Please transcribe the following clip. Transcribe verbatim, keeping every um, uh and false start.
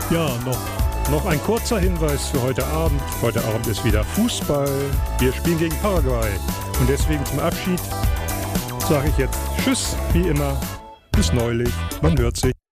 Ja, noch, noch ein kurzer Hinweis für heute Abend. Heute Abend ist wieder Fußball. Wir spielen gegen Paraguay. Und deswegen zum Abschied sage ich jetzt Tschüss, wie immer. Bis neulich. Man hört sich.